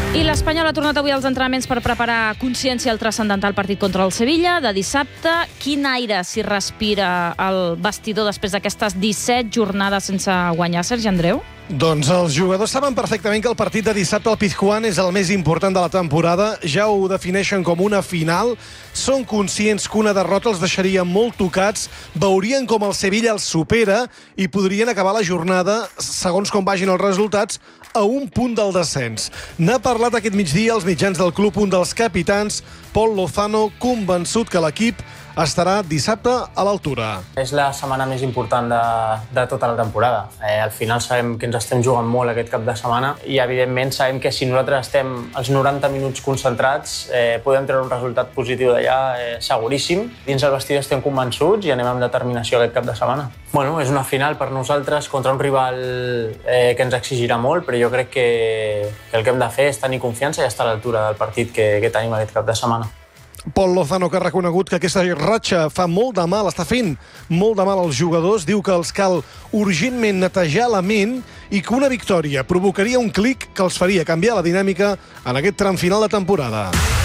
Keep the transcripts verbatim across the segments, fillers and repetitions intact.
I l'Espanyol ha tornat avui als entrenaments per preparar consciència al transcendental partit contra el Sevilla de dissabte. Quin aire s'hi respira al vestidor després d'aquestes disset jornades sense guanyar, Sergi Andreu? Doncs els jugadors saben perfectament que el partit de dissabte al Pizjuán és el més important de la temporada. Ja ho defineixen com una final. Són conscients que una derrota els deixaria molt tocats. Veurien com el Sevilla els supera i podrien acabar la jornada, segons com vagin els resultats, a un punt del descens. N'ha parlat aquest migdia als mitjans del club un dels capitans, Pol Lozano, convençut que l'equip estarà dissabte a l'altura. És la setmana més important de, de tota la temporada. Eh, al final sabem que ens estem jugant molt aquest cap de setmana i, evidentment, sabem que si nosaltres estem els noranta minuts concentrats eh, podem treure un resultat positiu d'allà eh, seguríssim. Dins el vestidor estem convençuts i anem amb determinació aquest cap de setmana. Bueno, és una final per nosaltres contra un rival eh, que ens exigirà molt, però jo crec que, que el que hem de fer és tenir confiança i estar a l'altura del partit que, que tenim aquest cap de setmana. Pol Lozano, que ha reconegut que aquesta ratxa fa molt de mal, està fent molt de mal als jugadors, diu que els cal urgentment netejar la ment i que una victòria provocaria un clic que els faria canviar la dinàmica en aquest tram final de temporada.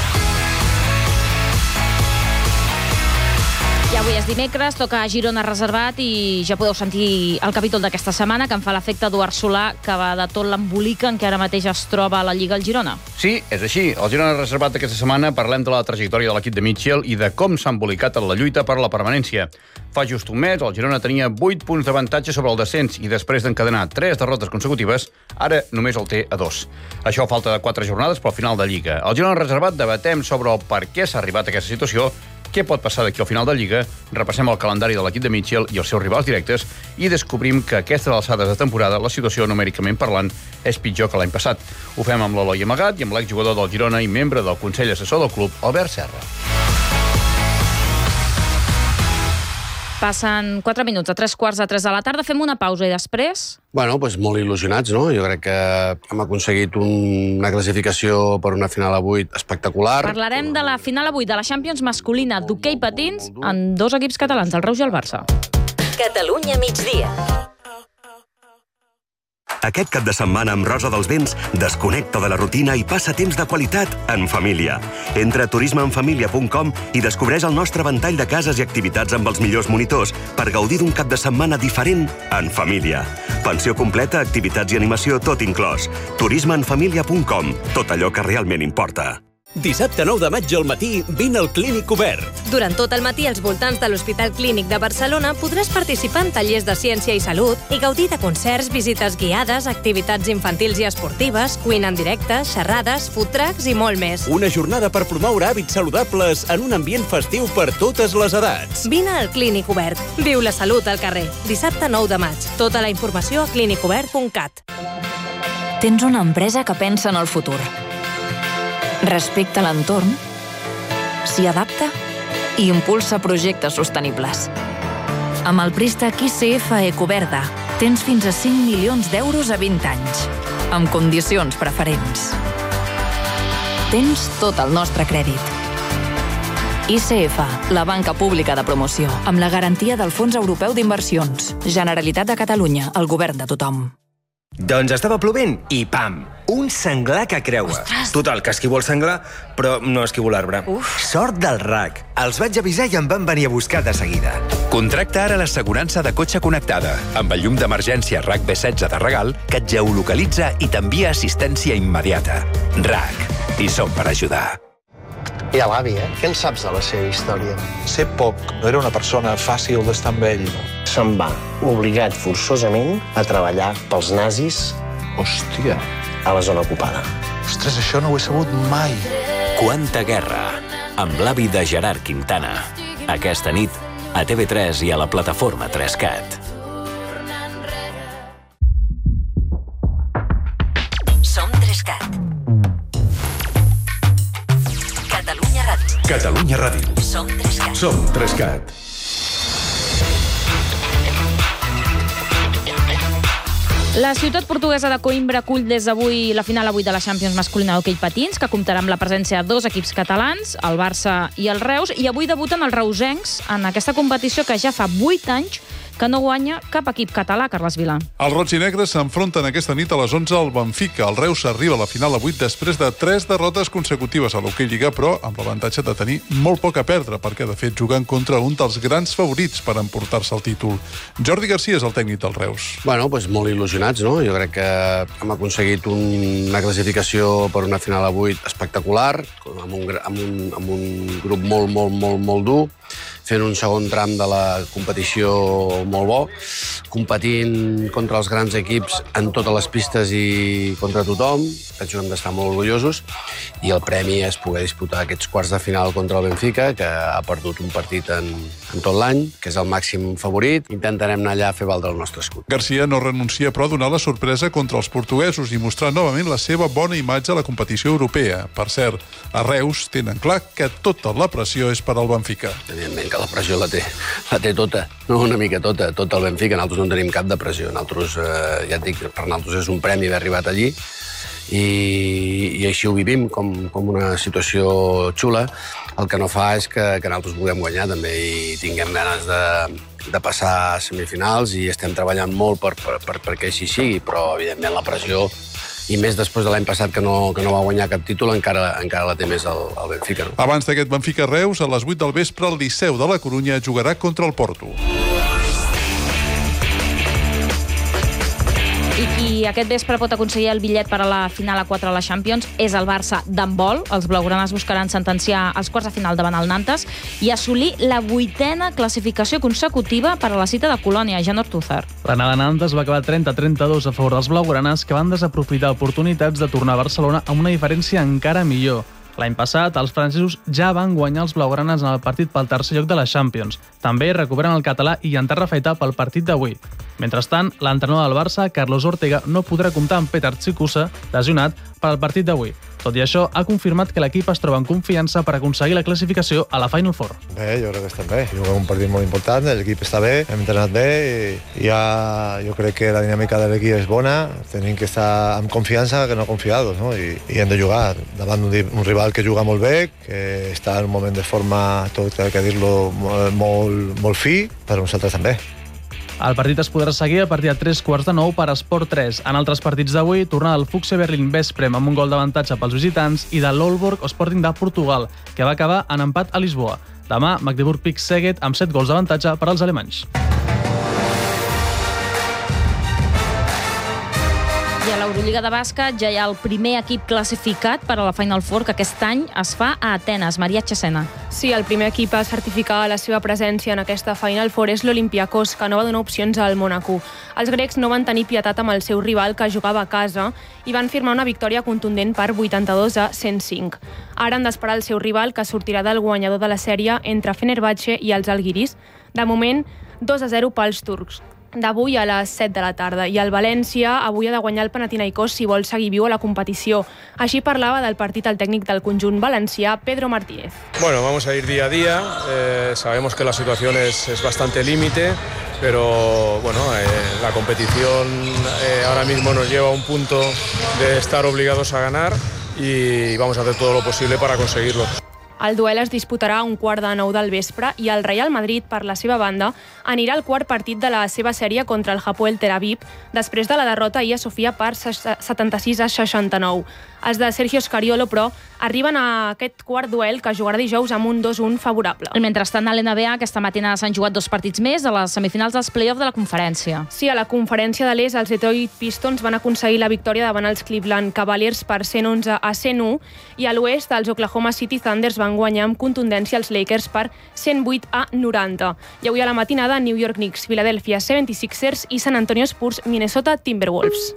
I avui és dimecres, toca a Girona Reservat i ja podeu sentir el capítol d'aquesta setmana que em fa l'efecte Eduard Solà, que va de tot l'embolica en què ara mateix es troba a la Lliga al Girona. Sí, és així. Al Girona Reservat d'aquesta setmana parlem de la trajectòria de l'equip de Mitchell i de com s'ha embolicat en la lluita per la permanència. Fa just un mes, el Girona tenia vuit punts d'avantatge sobre el descens i després d'encadenar tres derrotes consecutives, ara només el té a dos. Això a falta de quatre jornades pel final de Lliga. Al Girona Reservat debatem sobre el per què s'ha arribat a aquesta situació, què pot passar d'aquí al final de Lliga, repassem el calendari de l'equip de Mitchell i els seus rivals directes i descobrim que a aquestes alçades de temporada la situació numèricament parlant és pitjor que l'any passat. Ho fem amb l'Eloi Amagat i amb l'exjugador del Girona i membre del Consell Assessor del club, Albert Serra. Passen quatre minuts a tres quarts de tres de la tarda. Fem una pausa i després... Bueno, doncs molt il·lusionats, no? Jo crec que hem aconseguit una classificació per una final a vuit espectacular. Parlarem de la final a vuit de la Champions masculina d'hoquei patins en dos equips catalans, el Reus i el Barça. Catalunya migdia. Aquest cap de setmana amb Rosa dels Vents desconnecta de la rutina i passa temps de qualitat en família. Entra a turisme en família punt com i descobreix el nostre ventall de cases i activitats amb els millors monitors per gaudir d'un cap de setmana diferent en família. Pensió completa, activitats i animació, tot inclòs. turisme en família punt com. Tot allò que realment importa. Dissabte nou de maig al matí, vine al Clínic Obert. Durant tot el matí, als voltants de l'Hospital Clínic de Barcelona, podràs participar en tallers de ciència i salut i gaudir de concerts, visites guiades, activitats infantils i esportives, cuina en directe, xerrades, food trucks i molt més. Una jornada per promoure hàbits saludables en un ambient festiu per totes les edats. Vine al Clínic Obert. Viu la salut al carrer. Dissabte nou de maig. Tota la informació a clínic obert punt cat. Tens una empresa que pensa en el futur. Respecta l'entorn, s'hi adapta i impulsa projectes sostenibles. Amb el préstec I C F Ecoverda tens fins a cinc milions d'euros a vint anys, amb condicions preferents. Tens tot el nostre crèdit. I C F, la banca pública de promoció, amb la garantia del Fons Europeu d'Inversions. Generalitat de Catalunya, el govern de tothom. Doncs estava plovent i pam! Un senglar que creua. Ostres! Total, que esquivo el senglar, però no esquivo l'arbre. Uf. Sort del R A C. Els vaig avisar i em van venir a buscar de seguida. Contracta ara l'assegurança de cotxe connectada, amb el llum d'emergència R A C B setze de regal, que et geolocalitza i t'envia assistència immediata. R A C. Hi som per ajudar. I a l'avi, eh? Què en saps de la seva història? Sé poc. No era una persona fàcil d'estar amb ell. Se'n va, obligat forçosament a treballar pels nazis... Hòstia. A la zona ocupada. Ostres, això no ho he sabut mai. Quanta guerra, amb l'avi de Gerard Quintana. Aquesta nit, a T V tres i a la plataforma tres cat. Som tres cat. Catalunya Ràdio. Catalunya Ràdio. Som tres cat. Som tres cat. La ciutat portuguesa de Coimbra acull des d'avui la final avui de la Champions masculina d'hoquei patins, que comptarà amb la presència de dos equips catalans, el Barça i el Reus, i avui debuten els reusencs en aquesta competició que ja fa vuit anys que no guanya cap equip català, Carles Vila. Els roig i negres s'enfronten aquesta nit a les onze al Benfica. El Reus arriba a la final avui després de tres derrotes consecutives a l'Hockey Lliga, però amb l'avantatge de tenir molt poc a perdre, perquè de fet juguen contra un dels grans favorits per emportar-se el títol. Jordi Garcia és el tècnic del Reus. Bueno, doncs molt il·lusionats, no? Jo crec que hem aconseguit una classificació per una final avui espectacular, amb un, amb un, amb un grup molt, molt, molt, molt dur, fent un segon tram de la competició molt bo, competint contra els grans equips en totes les pistes i contra tothom. Penso que hem d'estar molt orgullosos, i el premi és poder disputar aquests quarts de final contra el Benfica, que ha perdut un partit en, en tot l'any, que és el màxim favorit. Intentarem anar allà a fer valdre el nostre escut. Garcia no renuncia, però, a donar la sorpresa contra els portuguesos i mostrar novament la seva bona imatge a la competició europea. Per cert, a Reus tenen clar que tota la pressió és per al Benfica. Evidentment que la pressió la té, la té tota, no una mica tota, tot el Benfica. Nosaltres no tenim cap de pressió. Nosaltres, eh, ja et dic, per nosaltres és un premi haver arribat allí, i, i així ho vivim com, com una situació xula. El que no fa és que, que nosaltres vulguem guanyar també i tinguem ganes de, de passar a semifinals, i estem treballant molt per, per, per, perquè així sigui, però evidentment la pressió, i més després de l'any passat que no, que no va guanyar cap títol, encara, encara la té més el, el Benfica. No? Abans d'aquest Benfica-Reus, a les vuit del vespre, el Liceu de la Corunya jugarà contra el Porto. I qui aquest vespre pot aconseguir el bitllet per a la final a quatre a la Champions és el Barça d'handbol. Els blaugranes buscaran sentenciar els quarts de final davant el Nantes i assolir la vuitena classificació consecutiva per a la cita de Colònia. Jan Ortúzar. L'anada Nantes va acabar trenta a trenta-dos a favor dels blaugranes, que van desaprofitar oportunitats de tornar a Barcelona amb una diferència encara millor. L'any passat, els francesos ja van guanyar els blaugranes en el partit pel tercer lloc de la Champions. També recuperen el català i en terra feta pel partit d'avui. Mentrestant, l'entrenador del Barça, Carlos Ortega, no podrà comptar amb Petar Txikusa, lesionat, per al partit d'avui. Tot i això, ha confirmat que l'equip es troba en confiança per aconseguir la classificació a la Final Four. Bé, jo crec que estem bé. Juguem un partit molt important, l'equip està bé, hem entrenat bé i ja jo crec que la dinàmica de l'equip és bona. Tenim que estar amb confiança que no confiados, no? I, i hem de jugar davant un, un rival que juga molt bé, que està en un moment de forma, tot cal que dir-lo, molt, molt fi, però nosaltres també. El partit es podrà seguir a partir de tres quarts de nou per Esport tres. En altres partits d'avui, tornada del Fuxe Berlín-Vesprem amb un gol d'avantatge pels visitants i de l'Olborg Sporting de Portugal, que va acabar en empat a Lisboa. Demà, Magdeburg-Pick-Szeged amb set gols d'avantatge per als alemanys. I a l'Eurolliga de bàsquet ja hi ha el primer equip classificat per a la Final Four, que aquest any es fa a Atenes. Maria Chesena. Sí, el primer equip a certificar la seva presència en aquesta Final Four és l'Olympiakos, que no va donar opcions al Mónaco. Els grecs no van tenir pietat amb el seu rival, que jugava a casa, i van firmar una victòria contundent per vuitanta-dos a cent cinc. Ara han d'esperar el seu rival, que sortirà del guanyador de la sèrie entre Fenerbahçe i els Algiris. De moment, dos a zero pels turcs. D'avui a les set de la tarda. I el València avui ha de guanyar el Panathinaikos si vol seguir viu a la competició. Així parlava del partit el tècnic del conjunt valencià, Pedro Martínez. Bueno, vamos a ir día a día. Eh, sabemos que la situación es, es bastante límite, pero bueno, eh, la competición eh, ahora mismo nos lleva a un punto de estar obligados a ganar y vamos a hacer todo lo posible para conseguirlo. El duel es disputarà a un quart de nou del vespre i el Real Madrid, per la seva banda, anirà al quart partit de la seva sèrie contra el Hapoel Tel Aviv després de la derrota ahir a Sofia per setanta-sis a seixanta-nou. Els de Sergio Scariolo, però, arriben a aquest quart duel que jugarà dijous amb un dos a un favorable. I mentrestant, a l'N B A, aquesta matinada s'han jugat dos partits més a les semifinals dels play-off de la conferència. Sí, a la conferència de l'Est, els Detroit Pistons van aconseguir la victòria davant els Cleveland Cavaliers per cent onze a cent u, i a l'Oest, els Oklahoma City Thunders van guanyar amb contundència els Lakers per cent vuit a noranta. I avui a la matinada, New York Knicks, Philadelphia setanta-sis ers i San Antonio Spurs, Minnesota Timberwolves.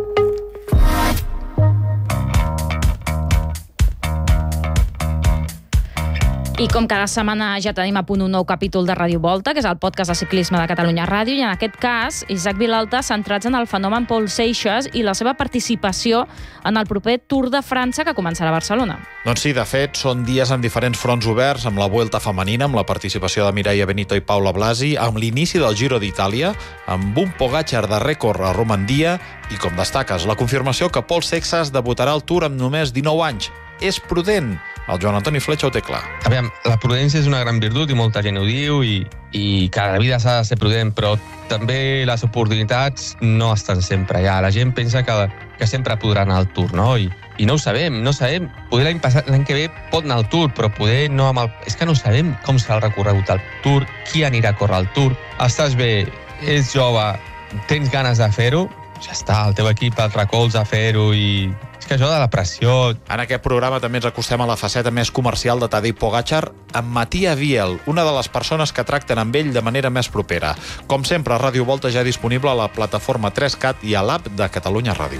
I com cada setmana ja tenim a punt un nou capítol de Ràdio Volta, que és el podcast de ciclisme de Catalunya Ràdio, i en aquest cas, Isaac Vilalta, centrats en el fenomen Paul Seixas i la seva participació en el proper Tour de França que començarà a Barcelona. Doncs sí, de fet, són dies amb diferents fronts oberts, amb la Vuelta femenina, amb la participació de Mireia Benito i Paula Blasi, amb l'inici del Giro d'Itàlia, amb un Pogačar de rècord a Romandia i, com destaques, la confirmació que Paul Seixas debutarà al Tour amb només dinou anys. És prudent? El Joan Antoni Fletxa ho té clar. Aviam, la prudència és una gran virtut i molta gent ho diu i, i cada vida s'ha de ser prudent, però també les oportunitats no estan sempre allà. La gent pensa que, que sempre podrà anar al Tour, no? I, i no ho sabem, no sabem. Poder l'any passat, l'any que ve pot anar al Tour, però poder no amb el... És que no sabem com serà el recorregut al Tour, qui anirà a córrer al Tour. Estàs bé, ets jove, tens ganes de fer-ho, ja està, el teu equip et recolza a fer-ho i... És que això de la pressió... En aquest programa també ens acostem a la faceta més comercial de Tadej Pogačar amb Mattia Viel, una de les persones que tracten amb ell de manera més propera. Com sempre, Ràdio Volta ja disponible a la plataforma tres cat i a l'app de Catalunya Ràdio.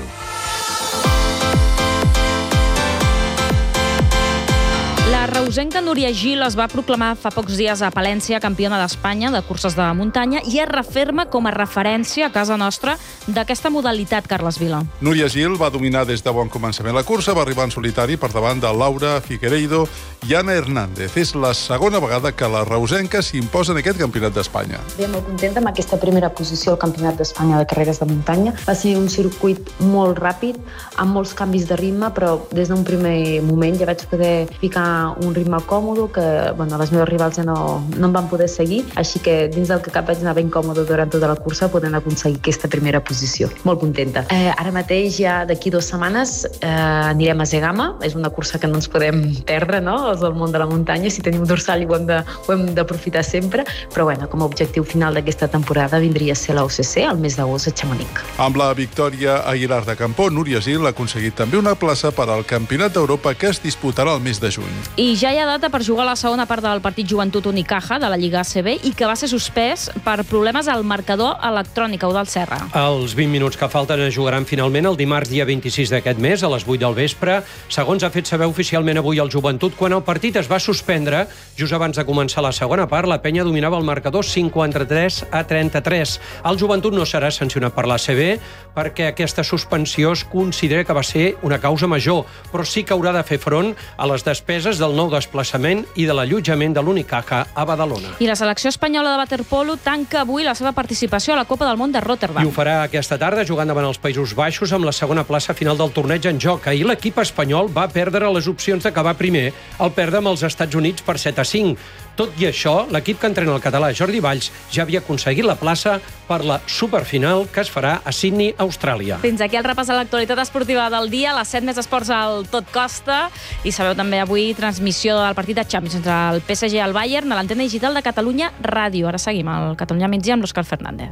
La reusenca Núria Gil es va proclamar fa pocs dies a Palència campiona d'Espanya de curses de muntanya i es referma com a referència a casa nostra d'aquesta modalitat, Carles Vila. Núria Gil va dominar des de bon començament la cursa, va arribar en solitari per davant de Laura Figueiredo i Anna Hernández. És la segona vegada que la reusenca s'imposa en aquest campionat d'Espanya. Estic molt contenta amb aquesta primera posició al Campionat d'Espanya de carreres de muntanya. Va ser un circuit molt ràpid, amb molts canvis de ritme, però des d'un primer moment ja vaig poder ficar un ritme còmode que bueno, les meves rivals ja no, no em van poder seguir, així que dins del que cap vaig anar ben còmode durant tota la cursa podent aconseguir aquesta primera posició. Molt contenta. Eh, ara mateix, ja d'aquí dues setmanes, eh, anirem a Zegama. És una cursa que no ens podem perdre, no? És el món de la muntanya. Si tenim un dorsal ho hem de, ho hem d'aprofitar sempre, però bueno, com a objectiu final d'aquesta temporada vindria a ser la U C C el mes d'agost a Chamonix. Amb la victòria Aguilar de Campó, Núria Gil ha aconseguit també una plaça per al Campionat d'Europa que es disputarà el mes de juny. I ja hi ha data per jugar la segona part del partit Joventut Unicaja de la Lliga A C B i que va ser suspès per problemes al marcador electrònic. Eudald Serra. Els vint minuts que falten es jugaran finalment el dimarts dia vint-i-sis d'aquest mes a les vuit del vespre. Segons ha fet saber oficialment avui el Joventut, quan el partit es va suspendre, just abans de començar la segona part, la penya dominava el marcador cinquanta-tres a trenta-tres. El Joventut no serà sancionat per l'A C B perquè aquesta suspensió es considera que va ser una causa major, però sí que haurà de fer front a les despeses del nou desplaçament i de l'allotjament de l'Unicaja a Badalona. I la selecció espanyola de waterpolo tanca avui la seva participació a la Copa del Món de Rotterdam. I ho farà aquesta tarda jugant davant els Països Baixos amb la segona plaça final del torneig en joc. Ahir l'equip espanyol va perdre les opcions d'acabar primer al perdre amb els Estats Units per set a cinc. Tot i això, l'equip que entrena el català Jordi Valls ja havia aconseguit la plaça per la superfinal que es farà a Sydney, Austràlia. Fins aquí el repàs a l'actualitat esportiva del dia. A les set més esports al Tot Costa. I sabeu també avui transmissió del partit de Champions entre el P S G i el Bayern a l'antena digital de Catalunya Ràdio. Ara seguim al Catalunya Migdia amb l'Òscar Fernández.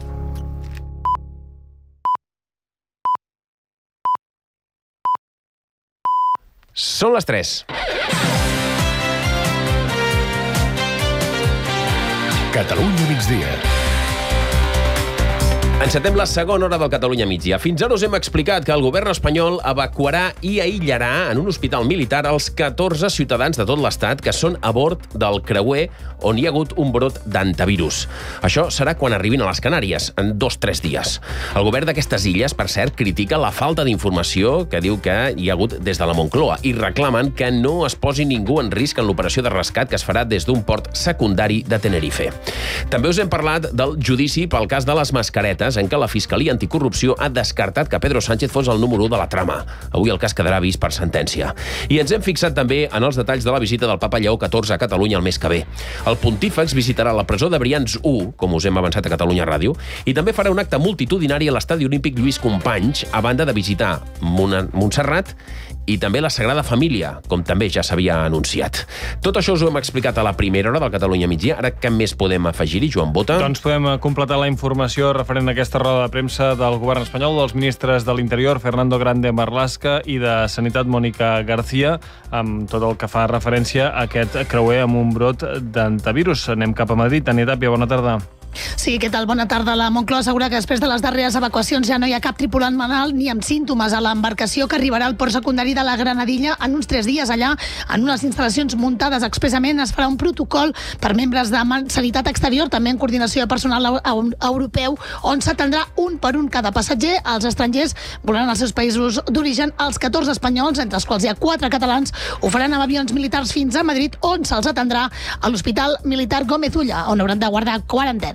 Són les tres. Catalunya migdia. Encetem la segona hora del Catalunya migdia. Fins ara us hem explicat que el govern espanyol evacuarà i aïllarà en un hospital militar els catorze ciutadans de tot l'estat que són a bord del creuer on hi ha hagut un brot d'antivirus. Això serà quan arribin a les Canàries, en dos o tres dies. El govern d'aquestes illes, per cert, critica la falta d'informació que diu que hi ha hagut des de la Moncloa i reclamen que no es posi ningú en risc en l'operació de rescat que es farà des d'un port secundari de Tenerife. També us hem parlat del judici pel cas de les mascaretes en què la Fiscalia Anticorrupció ha descartat que Pedro Sánchez fos el número u de la trama. Avui el cas quedarà vist per sentència. I ens hem fixat també en els detalls de la visita del papa Lleó catorze a Catalunya el mes que ve. El pontífex visitarà la presó de Brians u, com us hem avançat a Catalunya Ràdio, i també farà un acte multitudinari a l'Estadi Olímpic Lluís Companys, a banda de visitar Montserrat i també la Sagrada Família, com també ja s'havia anunciat. Tot això us ho hem explicat a la primera hora del Catalunya migdia. Ara què més podem afegir-hi, Joan Bota? Doncs podem completar la informació referent a aquesta roda de premsa del govern espanyol, dels ministres de l'Interior, Fernando Grande Marlaska, i de Sanitat, Mònica García, amb tot el que fa referència a aquest creuer amb un brot d'antivirus. Anem cap a Madrid. Tania Tàpia, bona tarda. Sí, què tal? Bona tarda. La Moncloa assegura que després de les darreres evacuacions ja no hi ha cap tripulant malalt ni amb símptomes a l'embarcació que arribarà al port secundari de la Granadilla en uns tres dies. Allà, en unes instal·lacions muntades expressament, es farà un protocol per membres de sanitat exterior, també en coordinació de personal europeu, on s'atendrà un per un cada passatger. Els estrangers volaran als seus països d'origen. Els catorze espanyols, entre els quals hi ha quatre catalans, ho faran amb avions militars fins a Madrid, on se'ls atendrà a l'Hospital Militar Gómez Ulla, on hauran de guardar quarantena.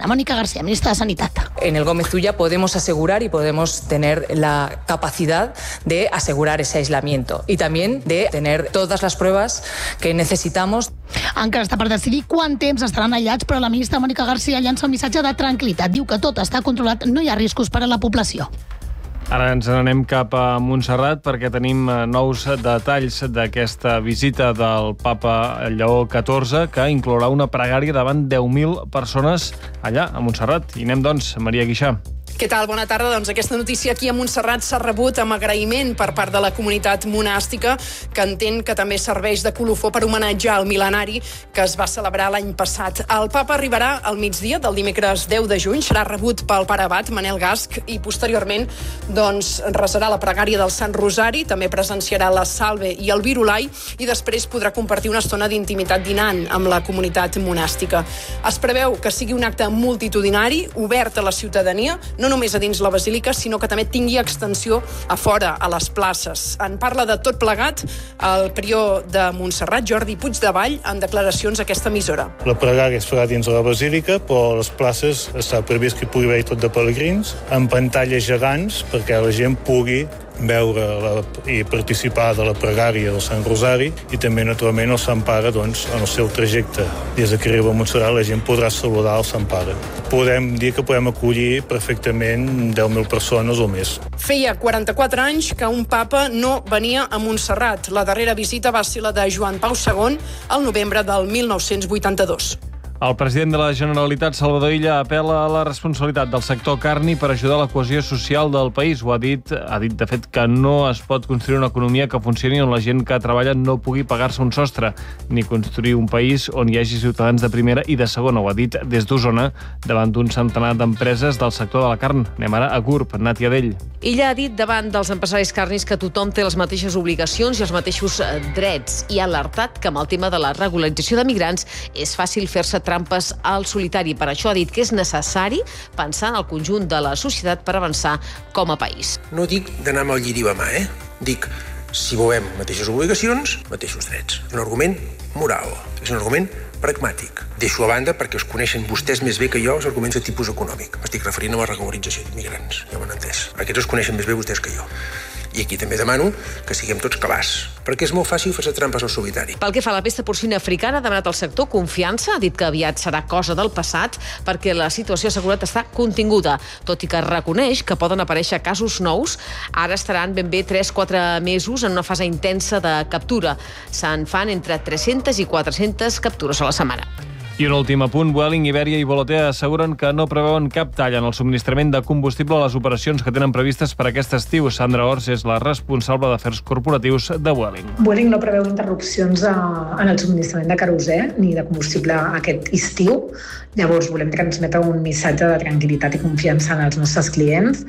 Mónica García, ministra de Sanitat. En el Gómez Ulla podemos asegurar y podemos tener la capacidad de asegurar ese aislamiento y también de tener todas las pruebas que necesitamos. Encara està per decidir quant temps estaran aïllats, però la ministra Mònica García llança un missatge de tranquil·litat. Diu que tot està controlat, no hi ha riscos per a la població. Ara ens n'anem cap a Montserrat perquè tenim nous detalls d'aquesta visita del papa Lleó catorze que inclourà una pregària davant deu mil persones allà a Montserrat. I anem, doncs, Maria Guixà. Què tal? Bona tarda. Doncs aquesta notícia aquí a Montserrat s'ha rebut amb agraïment per part de la comunitat monàstica, que entén que també serveix de colofó per homenatjar el mil·lenari que es va celebrar l'any passat. El papa arribarà al migdia del dimecres deu de juny, serà rebut pel pare abat Manel Gasc i posteriorment doncs, resarà la pregària del Sant Rosari, també presenciarà la Salve i el Virulai i després podrà compartir una estona d'intimitat dinant amb la comunitat monàstica. Es preveu que sigui un acte multitudinari, obert a la ciutadania, no només a dins la basílica, sinó que també tingui extensió a fora, a les places. En parla de tot plegat el prior de Montserrat, Jordi Puigdevall, en declaracions a aquesta emissora. La pregària es farà dins la basílica, però a les places està previst que hi pugui haver tot de pelegrins, amb pantalles gegants, perquè la gent pugui veure la, i participar de la pregària del Sant Rosari i també, naturalment, el Sant Pare, doncs, en el seu trajecte. Des que arriba a Montserrat, la gent podrà saludar el Sant Pare. Podem dir que podem acollir perfectament deu mil persones o més. Feia quaranta-quatre anys que un papa no venia a Montserrat. La darrera visita va ser la de Joan Pau segon al novembre del mil nou-cents vuitanta-dos. El president de la Generalitat, Salvador Illa, apel·la a la responsabilitat del sector carni per ajudar a la cohesió social del país. Ho ha dit, ha dit de fet que no es pot construir una economia que funcioni on la gent que treballa no pugui pagar-se un sostre, ni construir un país on hi hagi ciutadans de primera i de segona. Ho ha dit des d'Osona davant d'un centenar d'empreses del sector de la carn. Anem ara a Gurb, Nàtia Dell. Illa ha dit davant dels empresaris carnis que tothom té les mateixes obligacions i els mateixos drets i ha alertat que amb el tema de la regularització de migrants és fàcil fer-se trampes al solitari. Per això ha dit que és necessari pensar en el conjunt de la societat per avançar com a país. No dic d'anar amb el lliri a mà, eh? Dic, si movem mateixes obligacions, mateixos drets. És un argument moral, és un argument pragmàtic. Deixo a banda, perquè us coneixen vostès més bé que jo, els arguments de tipus econòmic. M'estic referint a la regularització d'immigrants, ja ho han entès. Aquests els coneixen més bé vostès que jo. I aquí també demano que siguem tots cabàs, perquè és molt fàcil fer-se trampes al solitari. Pel que fa a la pesta porcina africana, ha demanat al sector confiança, ha dit que aviat serà cosa del passat perquè la situació de seguretat està continguda, tot i que reconeix que poden aparèixer casos nous. Ara estaran ben bé tres a quatre mesos en una fase intensa de captura. Se'n fan entre tres-centes i quatre-centes captures a la setmana. I un últim apunt, Vueling, Iberia i Volotea asseguren que no preveuen cap tall en el subministrament de combustible a les operacions que tenen previstes per aquest estiu. Sandra Ors és la responsable d'afers corporatius de Vueling. Vueling no preveu interrupcions a, en el subministrament de querosè ni de combustible aquest estiu. Llavors volem transmetre un missatge de tranquil·litat i confiança en els nostres clients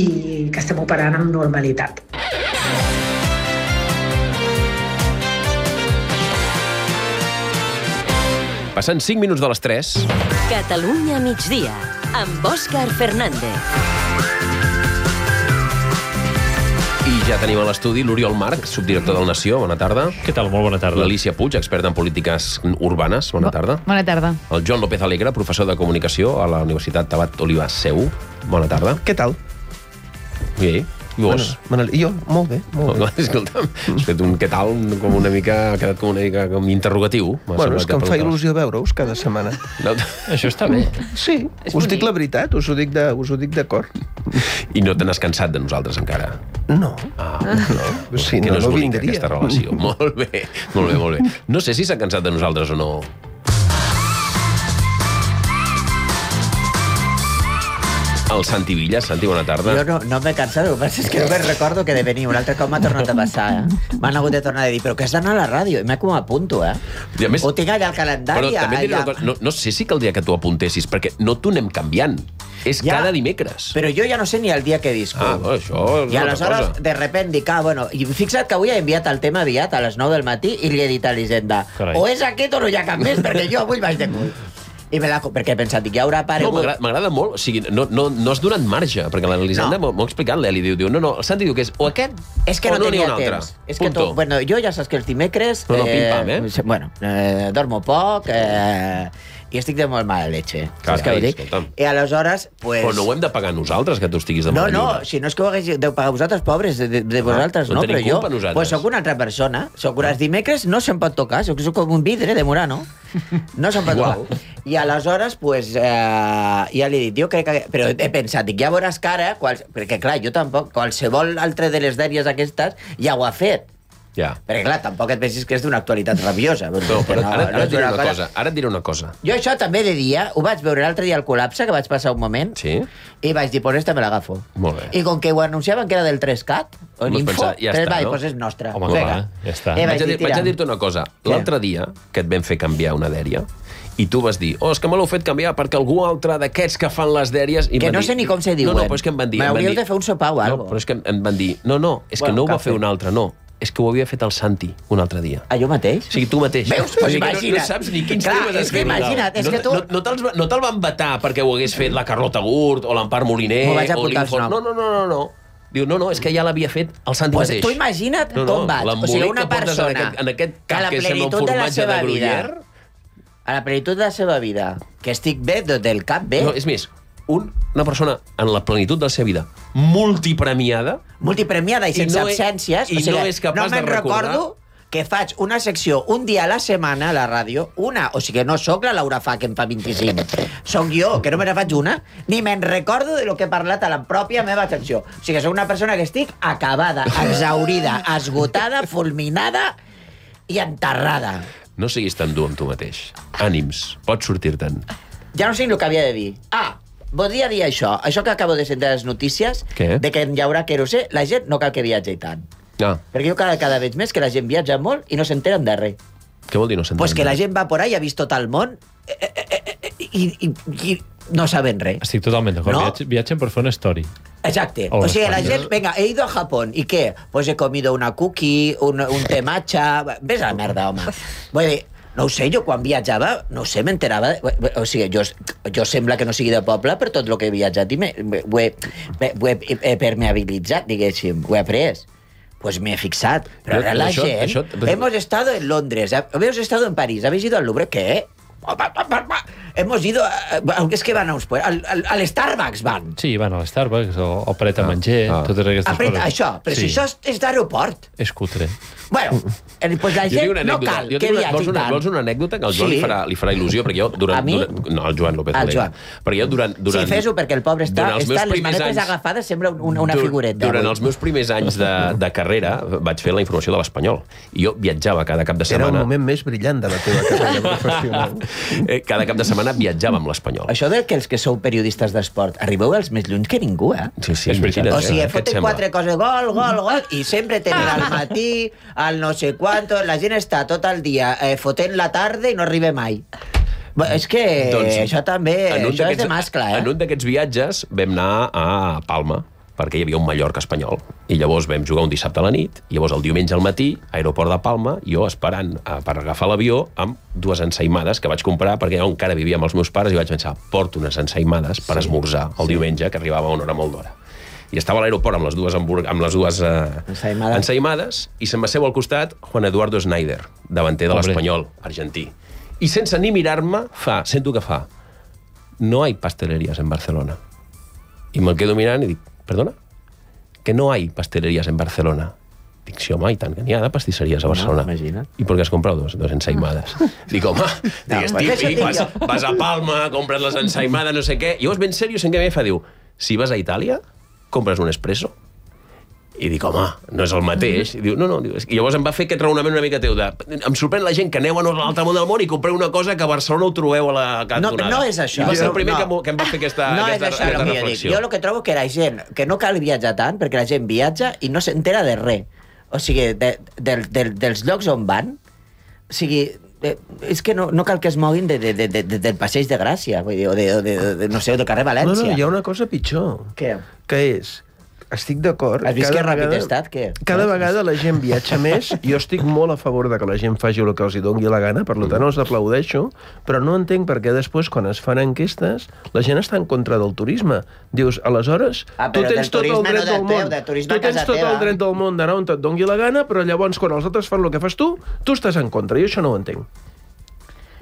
i que estem operant amb normalitat. Passant cinc minuts de les tres. Catalunya migdia, amb Òscar Fernández. I ja tenim a l'estudi l'Oriol Marc, subdirector del Nació. Bona tarda. Què tal? Molt bona tarda. L'Alícia Puig, experta en polítiques urbanes. Bona tarda. Bona tarda. El Joan López Alegre, professor de comunicació a la Universitat Tabat Oliva Seu. Bona tarda. Què tal? Bé. I vos? Bueno, I jo? Molt bé. Molt bé. Escolta'm, has fet un què tal com una mica, ha quedat com una mica com interrogatiu. Bueno, és que em fa il·lusió veure-us cada setmana. No. Això està bé. Sí, us dic la veritat, us ho dic de, us ho dic de cor. I no te n'has cansat de nosaltres encara? No. Ah, no. Sí, que no, no és no bonica vindria. aquesta relació. Molt bé, molt bé, molt bé. No sé si s'ha cansat de nosaltres o no. El Santi Villa. Santi, bona tarda. Jo no, no m'he cansat, el que passa és que no me'n recordo que de venir. Un altre cop m'ha tornat a passar, eh? M'han hagut de tornar a dir, però que has d'anar a la ràdio. I m'ha com a apunto, eh? I a més, ho tinc allà al calendari. però també et diré allà. una cosa, no, no sé si caldria que tu apuntessis, perquè no t'ho anem canviant. És Ja, cada dimecres. Però jo ja no sé ni el dia que visco. Ah, bueno, això és I una altra aleshores, cosa. de repent, dic, ah, bueno, i fixa't que avui he enviat el tema aviat a les nou del matí i li he dit a l'Hisenda, Carai. o és aquest o no hi ha cap més, perquè jo avui vaig de cul. I me la... Perquè he pensat, dic, ja haurà No, aparegut... m'agrada m'agrada molt, o sigui, no, no, no has donat marge, perquè l'Elisenda No. m'ho m'ho ha explicat, l'Eli, diu, diu, no, no, el Santi diu que és o aquest És que o no, no n'hi tenia ha un altre. temps. És que Punto. tu, bueno, jo ja saps que els dimecres... No, no, pim-pam, eh? Bueno, eh, dormo poc, eh, i estic de molt mala leche. Carai, Saps què vull dir? escolta'm. I aleshores, pues... Però no ho hem de pagar nosaltres, que tu estiguis de No, mala no, lliure. si no és que ho haguéssiu de pagar vosaltres, pobres, de, de vosaltres, no no, tenim però jo... culpa nosaltres. Pues sóc una altra persona. Soc els dimecres no se'm pot tocar, soc, soc com un vidre de Murano. No se'm pot tocar. I aleshores, pues, eh, ja li he dit, jo crec que... Però he pensat, dic, ja veuràs que ara, quals... perquè clar, jo tampoc, qualsevol altre de les dèries aquestes ja ho ha fet. Ja. Perquè, clar, tampoc et pensis que és d'una actualitat rabiosa. No, però no, ara, no ara, és et diré una una cosa- cosa. Ara et diré una cosa. Jo això també de dia, ho vaig veure l'altre dia al col·lapse, que vaig passar un moment, sí? i vaig dir, pues esta me l'agafo. Molt bé. I com que ho anunciaven que era del tres cat, o Vas Info, pensar, ja tres està, vai, no? pues és nostra. Home, Vinga. clar, ja està. Eh, Vaig vaig a, dir, dir, vaig a tira. dir-te una cosa. L'altre dia, que et vam fer canviar una dèria, i tu vas dir, oh, és que me l'heu fet canviar perquè algú altre d'aquests que fan les dèries... I em Que van no dir, sé ni com se diuen. No, no, però és que em van dir... em van M'hauríeu dir- de fer un sopar o No, algo. però és que em van dir, no, no, és que Bueno, no ho va cafè. fer un altre, no. És que ho havia fet el Santi un altre dia. Ah, jo mateix? O sigui, tu mateix. Veus? O Pues sigui, que no, imagina't. no saps ni quins Clar, temes és has que fet. imagina't, és no, que tu- No, no te'ls no te van vetar perquè ho hagués fet la Carlota Gurt o l'Empar Moliner M'ho vaig o apuntar els l'Info... noms. No, no, no, no, no. Diu, no, no, és que ja l'havia fet el Santi Pues mateix. tu imagina't com vaig. O sigui, una persona en aquest, en aquest que a cap la que és amb el plenitud de la formatge seva de vida, Gruyère... a la plenitud de la seva vida, que estic bé, de- del cap bé... No, és més, un, una persona en la plenitud de la seva vida multipremiada... multipremiada i I sense no he- absències... i o sigui, no és capaç no de me'n recordar- recordo que faig una secció un dia a la setmana a la ràdio, una, o sigui, no sóc la Laura Fa, que en fa vint-i-cinc, sóc jo, que no me la faig una, ni me'n recordo de lo que he parlat a la pròpia meva secció. O sigui, sóc una persona que estic acabada, exhaurida, esgotada, fulminada i enterrada. No siguis tan dur amb tu mateix. Ànims, pots sortir-te'n. Ja no sé el que havia de dir. Ah, voldria dir això, això que acabo de sentir les notícies, Què? de que hi haurà querosè, la gent no cal que viatgi tant. Ah, Perquè jo cada, cada veig més que la gent viatja molt i no s'enteren de res. què vol dir no s'entén? Pues que la gent va por ahí, ha vist tot el món eh, eh, eh, eh, i, i, i no saben res. Estic totalment d'acord. No? Viatgen, viatgen per fer una story. Exacte. O O sigui, la España. gent, venga, he ido a Japón. ¿Y qué? Pues he comido una cookie, un, un té matcha... Ves a la merda, home. Vull dir, no ho sé, jo quan viatjava, no ho sé, m'enterava... de- O sigui, jo, jo sembla que no sigui de poble, per tot el que he viatjat i m'he- ho he, ho he, he permeabilitzat, diguéssim, ho he après. Pues me he fixat. Pero Però ahora la això- gent... això- Hemos estado en Londres, hemos estado en París, ¿habéis ido al Louvre? ¿Qué? Hemos ido... A, es que van a uns... Al, al, al Starbucks van. Sí, van al Starbucks o, o Pret a Manger, ah. totes aquestes Apreta, coses. això, però si això és, és d'aeroport. És cutre. Bueno, eh, pues la Jo tinc gent una no anècdota. cal Jo que tinc una, viatgi vols, una, tant. vols una anècdota que al Joan Sí. li, farà, li farà il·lusió, perquè jo durant... A mi? durant no, el Joan López Al Valera. Joan. Perquè jo durant... durant Sí, fes-ho, perquè el pobre està, durant els meus està les primers manetes anys- agafades, sembla una, una Dur- figureta. Durant avui. els meus primers anys de, de carrera vaig fer la informació de l'Espanyol. I jo viatjava cada cap de Era el setmana... moment més brillant de la teva carrera professional. Eh, cada cap de setmana viatjava amb l'Espanyol. Això de que els que sou periodistes d'esport arribeu als més lluny que ningú, eh? Sí, sí, és veritat. O sigui, Què et foten sembla? quatre coses, gol, gol, gol, i sempre tenen al matí, al no sé quanto, la gent està tot el dia eh, fotent la tarda i no arriba mai. Bé, és que doncs, això també, en un això és d'aquests- de mascle, eh? En un d'aquests viatges vam anar a Palma, perquè hi havia un Mallorca espanyol. I llavors vam jugar un dissabte a la nit, i llavors el diumenge al matí, aeroport de Palma, jo esperant eh, per agafar l'avió amb dues ensaïmades que vaig comprar, perquè jo encara vivia amb els meus pares, i vaig pensar, porto unes ensaïmades per Sí. esmorzar el Sí. diumenge, que arribava a una hora molt d'hora. I estava a l'aeroport amb les dues, hamburg... amb les dues eh, Ensaïmades. ensaïmades, i se'm asseu al costat Juan Eduardo Schneider, davanter de Hombre. l'Espanyol, argentí. I sense ni mirar-me, fa, sento que fa, no hay pastelerías en Barcelona. I me'l quedo mirant i dic, perdona? Que no hay pastelerías en Barcelona. Dic, sí, home, i tant, que n'hi ha de pastisseries a Barcelona. No, imagina't. I per què has comprat dos, dos ensaïmades? Dic, home, dic, és pues això típic, dic vas, jo. vas a Palma, compres les ensaïmades, no sé què. I llavors, ben seriós, en què em fa, diu, si vas a Itàlia, compres un espresso? I dic, home, no és el mateix. I diu, no, no. Diu, i llavors em va fer aquest raonament una mica teu de... Em sorprèn la gent que aneu a l'altre món del món i compreu una cosa que a Barcelona ho trobeu a la cantonada. No, no és això. I va ser el No, primer no. que, m'ho- que em va fer aquesta, No aquesta, és això el aquesta que jo dic. reflexió. Jo el que trobo que la gent, que no cal viatjar tant, perquè la gent viatja i no s'entera de res. O sigui, de, de, de, dels llocs on van, o sigui, eh, és que no, no cal que es moguin de, de, de, de, del Passeig de Gràcia, vull dir, o de, o de, de, no sé, o del carrer No, València. no, hi ha una cosa pitjor. Què? Que és... Estic d'acord. Has vist cada que ràpid vegada- he estat, què? Cada vegada la gent viatja més. Jo estic molt a favor de que la gent faci el que els hi doni la gana, per tant els aplaudeixo, però no entenc per què després, quan es fan enquestes, la gent està en contra del turisme. Dius, aleshores, Ah, tu però tens del tot el turisme dret no de del teu, món. de turisme Tu a tens casa tot teva. el dret del món d'anar on et doni la gana, però llavors, quan els altres fan el que fas tu, tu estàs en contra. I això no ho entenc.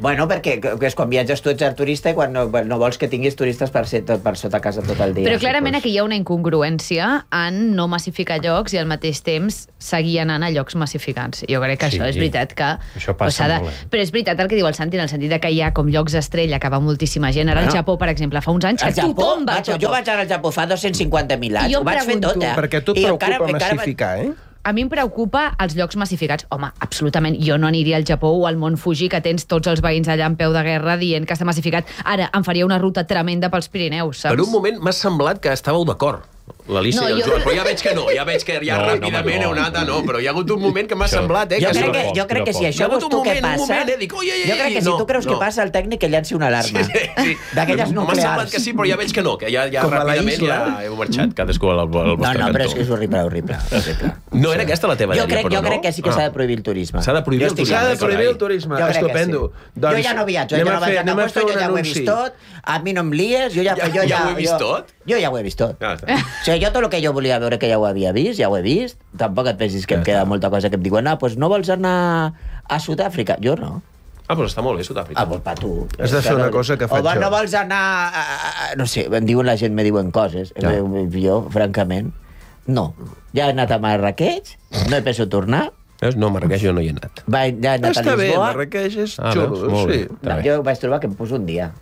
Bueno, perquè és quan viatges tu ets el turista i quan no, no vols que tinguis turistes per, ser tot, per sota casa tot el dia. Però clarament aquí hi ha una incongruència en no massificar llocs i al mateix temps seguir anant a llocs massificants. Jo crec que sí, això és veritat que... Això passa de... molt, eh? Però és veritat el que diu el Santi, en el sentit que hi ha com llocs estrella que va moltíssima gent. Ara bueno, al Japó, per exemple, fa uns anys, que tothom va al Japó. Jo vaig anar al Japó fa dos-cents cinquanta mil anys, ho vaig fer tot, eh? Perquè tu et preocupa encara, massificar, encara... eh? A mi em preocupa els llocs massificats. Home, absolutament, jo no aniria al Japó o al Mont Fuji, que tens tots els veïns allà en peu de guerra dient que està massificat. Ara, em faria una ruta tremenda pels Pirineus, saps? Per un moment m'ha semblat que estàveu d'acord, l'Alicia no, i el jo... Joan, però ja veig que no, ja veig que ja no, ràpidament no, heu anat a no, però hi ha hagut un moment que m'ha semblat, eh? Jo que crec que, jo crec que si això veus tu què passa... Moment, eh? Dic, oi, oi, jo crec que si no, tu creus no. que passa, el tècnic que llanci una alarma. Sí, sí. D'aquelles nuclears. M'ha semblat que sí, però ja veig que no, que ja, ja ràpidament ja heu marxat cadascú al, al vostre cantó. No, no, però és que és horrible, horrible. horrible. No era aquesta la teva jo dèria, crec, però jo no? crec que sí que s'ha de prohibir el turisme. S'ha de prohibir el turisme. S'ha de prohibir el turisme, estupendo. Jo ja no viatjo, jo no vaig a Costa, jo ja ho he vist tot, a mi no em lies, jo ja... Ja ho he vist tot? Jo ja ho he vist tot. O sigui, jo tot el que jo volia veure que ja ho havia vist, ja ho he vist. Tampoc et pensis que em queda molta cosa que em diuen, ah, doncs no vols anar a Sud-àfrica? Jo no. Ah, però està molt bé, Sud-àfrica. Ah, doncs pa tu. Has de fer una cosa que faig jo. O jo. no vols anar... A, no sé, em diuen la gent, me diuen coses. Ja. Jo, francament, no. Ja he anat a Marrakeix, no he penso tornar. Veus? No, a Marrakeix jo no hi he anat. Va, ja he anat Està a Lisboa. bé, Marrakeix és ah, xulo. Molt sí. bé, no, jo vaig trobar que em poso un dia.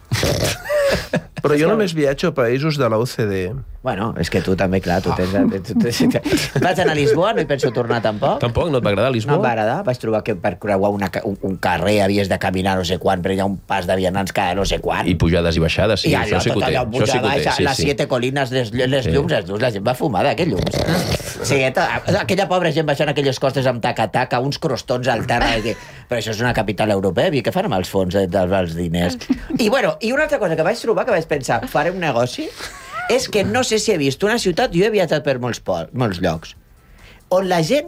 Però jo només viatjo a països de l'O C D. Bueno, és que tu també, clar, tu tens... Tu tens... Vaig anar a Lisboa, no hi penso tornar tampoc. Tampoc? No et va agradar Lisboa? No em va agradar. Vaig trobar que per creuar una, un, un carrer havies de caminar no sé quan, però hi ha un pas de vianants cada no sé quan. I pujades i baixades, sí, I allò, això sí que ho té. Això sí que ho té, sí, les sí. siete colines, les, les sí. llums, les llums, la gent va fumar d'aquells llums. Sí, aquella pobra gent baixant aquelles costes amb taca-taca, uns crostons al terra, que... però això és una capital europea, i què fan amb els fons eh, dels diners? I, bueno, i una altra cosa que vaig trobar, que vaig pensar, faré un negoci, és que no sé si he vist una ciutat, jo he viatjat per molts, pol, molts llocs, on la gent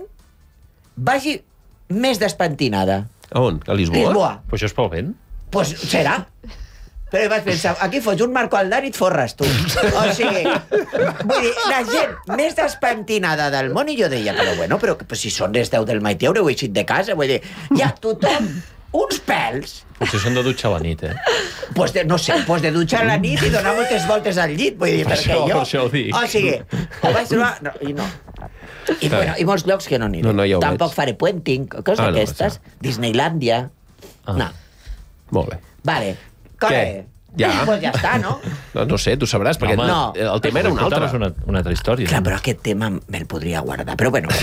vagi més despentinada. A on? A Lisboa? Lisboa. Però això és pel vent? Pues serà. Però vaig pensar, aquí fots un Marco Aldar i et forres, tu. O sigui, vull dir, la gent més despentinada del món, i jo deia, però bueno, però, però si són les deu del matí haureu eixit de casa, vull dir, hi ha tothom uns pèls. Potser són de dutxar a la nit, eh? Pues de, no sé, pues de dutxar a la nit i donar moltes voltes al llit, vull dir, per perquè això, jo... Per això ho dic. O sigui, ho vaig trobar... No, i no. I, bueno, i molts llocs que no aniré. No, no, ja Tampoc veig. faré puenting, coses ah, d'aquestes. No, Disneylàndia. Ah. No. Molt bé. Vale. Què? Ja. Pues ja està, no? No, no sé, tu sabràs, perquè Home, no. el tema era un altre. Una, una altra història. Clar, però aquest tema me'l podria guardar. Però bueno,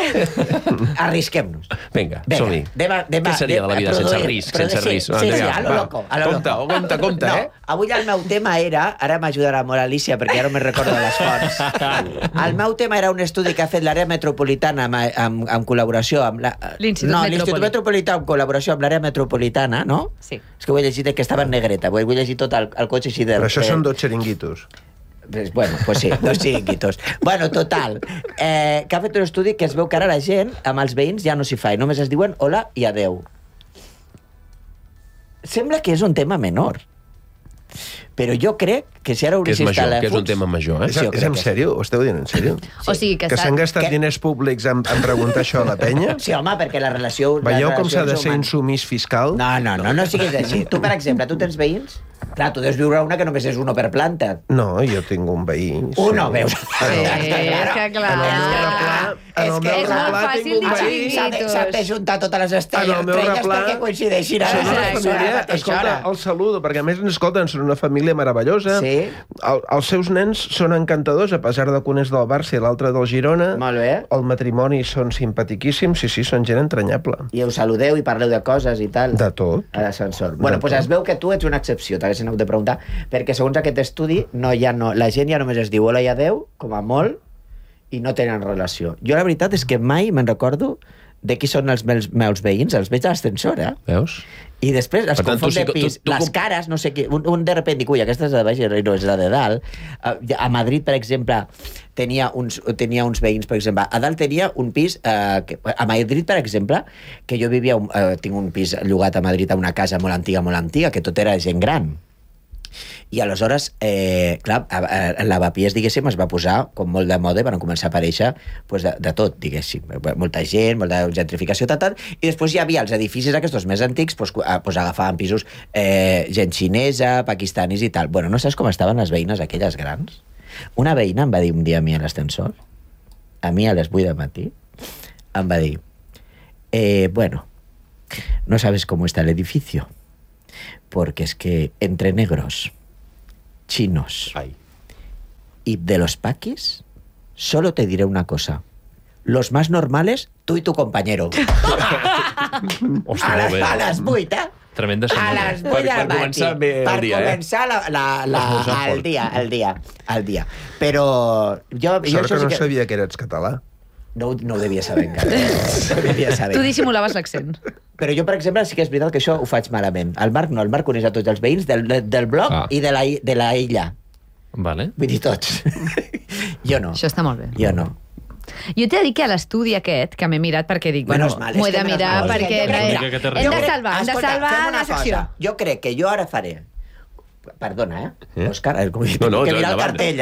arrisquem-nos. Vinga, som-hi. Què seria de la vida sense risc? Sense risc. Sí, sí, a lo loco. A lo compte, loco. compte, compte, no, eh? Avui el meu tema era, ara m'ajudarà molt Alicia, perquè ja no me'n recordo les fonts. El meu tema era un estudi que ha fet l'àrea metropolitana amb, amb, amb col·laboració amb la... L'Institut no, Metropoli. l'Institut Metropolità amb col·laboració amb l'àrea metropolitana, no? Sí. És que ho he llegit que estava en negreta, ho he llegit tot el, el cotxe així de... Però això són dos xeringuitos. Bueno, pues sí, dos xiringuitos. Bueno, total, eh, que ha fet un estudi que es veu que ara la gent, amb els veïns, ja no s'hi fa, i només es diuen hola i adeu. Sembla que és un tema menor. Però jo crec que si ara Que és obrissis major, que és un telèfons... tema major, eh? És, és en sèrio? Ho esteu dient en sèrio? Sí. O sigui que, que s'han gastat que... diners públics en, en preguntar això a la penya? Sí, home, perquè la relació... Veieu les com s'ha de relacions ser humanes- insumís fiscal? No, no, no, no siguis així. Tu, per exemple, tu tens veïns? Clar, tu deus viure una que només és uno per planta. No, jo tinc un veí. Uno, veus? Sí, és que clar. En el meu És replà fàcil tinc un dir veí. S'ha de, s'ha de juntar totes les estrelles, En el meu estrelles replà- perquè coincideixin ara. Són una a la família, mateixa escolta, hora. el saludo, perquè a més, escolta, són una família meravellosa. Sí. El, els seus nens són encantadors, a pesar de que un és del Barça i l'altre del Girona. Molt bé. El matrimoni són simpatiquíssims, sí, sí, són gent entranyable. I us saludeu i parleu de coses i tal. De tot. A l'ascensor. Bueno, doncs es veu que tu ets una excepció, també s'han hagut de preguntar, perquè segons aquest estudi, no, ja no, la gent ja només es diu hola i adeu, com a molt, i no tenen relació. Jo la veritat és que mai me'n recordo de qui són els meus, meus veïns, els veig a l'ascensor, eh? Veus? I després es Per tant, confon tu sí de que- tu- pis, tu les com- cares, no sé què, un, un de repente dic, ui, aquesta és la de baix i no és la de dalt. A, a Madrid, per exemple, tenia uns, tenia uns veïns, per exemple, a dalt tenia un pis, eh, que, a Madrid, per exemple, que jo vivia, un, eh, tinc un pis llogat a Madrid a una casa molt antiga, molt antiga, que tot era gent gran. I aleshores, eh, clar, el lavapiés, diguéssim, es va posar com molt de moda i van començar a aparèixer pues, de, de tot, diguéssim. Molta gent, molta gentrificació, tal, tal. I després hi havia els edificis aquests més antics, pues, pues agafaven pisos eh, gent xinesa, pakistanis i tal. Bueno, no saps com estaven les veïnes aquelles grans? Una veïna em va dir un dia a mi a l'ascensor, a mi a les vuit del matí, em va dir, eh, bueno, no sabes cómo está el edificio, porque es que entre negros, chinos Ay. y de los paquis, solo te diré una cosa. Los más normales, tú y tu compañero. Hòstia, a, les, bé. a les vuit, eh? Tremenda A les vuit Per- per del matí. començar bé el per dia, eh? començar la, la, la, Esmorzar el fort. dia, el dia, el dia. Però jo... jo Sort això que sí no sabia que eres català. No, ho- no ho devia saber encara. No ho devia saber. Tu dissimulaves l'accent. Però jo, per exemple, sí que és veritat que això ho faig malament. El Marc no, el Marc coneix a tots els veïns del, del bloc Ah. i de la, i- de la illa. Vale. Vull dir, tots. Jo no. Això està molt bé. Jo no. Jo t'he de dir que a l'estudi aquest, que m'he mirat perquè dic, Bueno, bueno, és mal, m'ho és he de que menos mirar mal. perquè... Jo crec no, que- que hem de crec- salvar, hem de escolta, salvar fem una la secció. cosa. Jo crec que jo ara faré... Perdona, eh? Eh? Òscar, eh, com No, no, no, que mirar el endavant. cartell,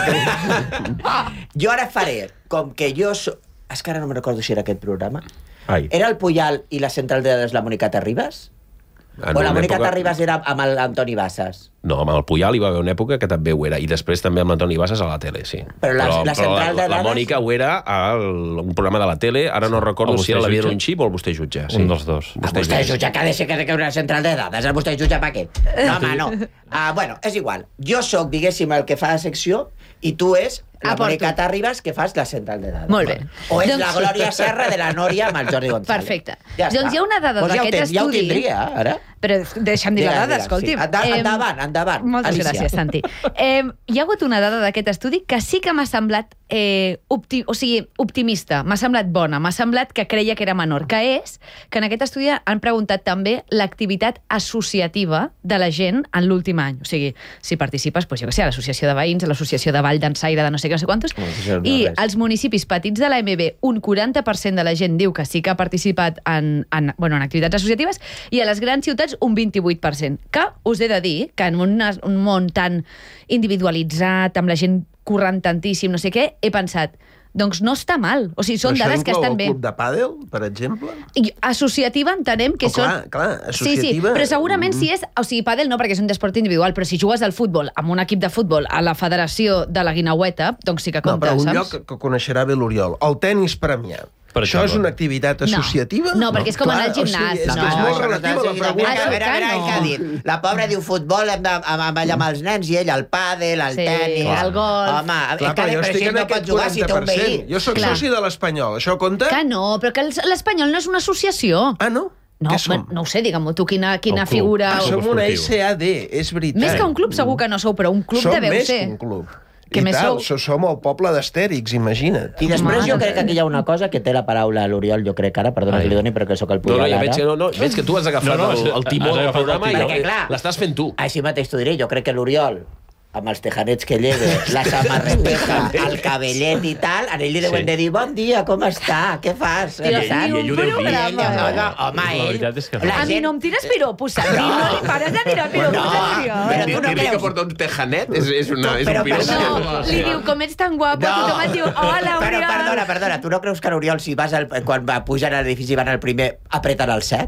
eh? Jo ara faré com que jo... So... És que ara no me'n recordo si era aquest programa. Ai. Era el Puyal i la central de dades la Mónica Terribas? En o la una Mónica època- Terribas era amb l'Antoni Bassas? No, amb el Puyal hi va haver una època que també ho era, i després també amb l'Antoni Bassas a la tele, sí. Però la- la central de la, la dades- Mònica ho era a un programa de la tele, ara no recordo El si era Vostè la vida jutge? Ah, d'un xip o el Vostè jutge. Sí. Un dels dos. El vostè jutge que ha de ser que té que una central de dades, el vostè jutge pa què? No, home, no. Uh, bueno, és igual. Jo sóc, diguéssim, el que fa la secció i tu és la Aporto. Mònica Terribas que fas la central de dades. Molt bé. O és Doncs- la Glòria Serra de la Nòria amb el Jordi González. Perfecte. Ja Doncs està. hi ha una dada Pues ja ho d'aquest ten- Ja ho estudi- tindria, ara. Però deixa'm dir la Digues, dada, digues, escolti. sí. Enda- endavant, endavant, Moltes Alicia. gràcies, Santi. Eh, hi ha hagut una dada d'aquest estudi que sí que m'ha semblat eh, opti o sigui, optimista, m'ha semblat bona, m'ha semblat que creia que era menor, que és que en aquest estudi han preguntat també l'activitat associativa de la gent en l'últim any. O sigui, si participes, doncs, jo què sé, a l'associació de veïns, a l'associació de Vall d'Ensaire, de no sé què, no sé quantos, no, i res. als municipis petits de l'A M B, un quaranta per cent de la gent diu que sí que ha participat en, en, bueno, en activitats associatives, i a les grans ciutats un vint-i-vuit per cent. Que us he de dir que en un, un món tan individualitzat, amb la gent corrent tantíssim, no sé què, he pensat, doncs no està mal. O sigui, són Però dades que això estan inclou bé. el club de pàdel, per exemple? I associativa entenem que Oh, clar, són... clar, Sí, sí, associativa- però segurament Mm. si és... O sigui, pàdel no, perquè és un esport individual, però si jugues al futbol amb un equip de futbol a la federació de la Guinaueta, doncs sí que No, compta, però un saps? lloc que coneixerà bé l'Oriol. El tennis premià. Per Això exemple. és una activitat No. associativa? No, perquè és com anar al Clar, o gimnàs, sigui, és no. que és No, molt això no relativa t'has la dit, pregunta. a veure, a veure, Això què ha no. dit? La pobra diu futbol amb, amb, amb, amb els nens i ell el pàdel, el Sí, tenis... el golf. Home, Clar, és que però jo però estic si en no aquest pot jugar si té un quaranta per veí. cent. Jo sóc Clar. soci de l'Espanyol. Això compta? Que no, però que el- l'Espanyol no és una associació. Ah, no? No, Què som? bueno, no ho sé, digue'm tu quina, quina El club. figura... Ah, som Club una esportiu. S A D, és veritat. Més que un club segur que no sou, però un club som deveu més ser. que un club. Que I més tal, sou- som el poble d'Astèrix, imagina't. I després Mare jo crec que meva. aquí hi ha una cosa que té la paraula l'Oriol, jo crec ara, perdona Ai. que li doni, però que sóc el No, Puyol no, ja ara. veig que, no, no, veig que tu has agafat No, no, el, el timó has del agafat el programa i timó. Perquè, clar, l'estàs fent tu. Així mateix t'ho diré, jo crec que l'Oriol, amb els tejanets que lleva, la samarreteta, el cabellet i tal, a ell li deuen Sí. de dir, bon dia, com està, què fas? Tio, Saps? ni un I ell, programa. no, no, home, La ell... veritat és que no. la A mi gent- no em tires piropos, Santi, no li pares de tirar piropos, No, Oriol. però tu no Dir-li que creus... porta un tejanet és, és, una, és Però un piropo. No, li diu, com ets tan guapo, tothom et diu, hola, Però Oriol. perdona, perdona, tu no creus que l'Oriol, si vas al, quan va pujar a l'edifici i van al primer, apreten el set?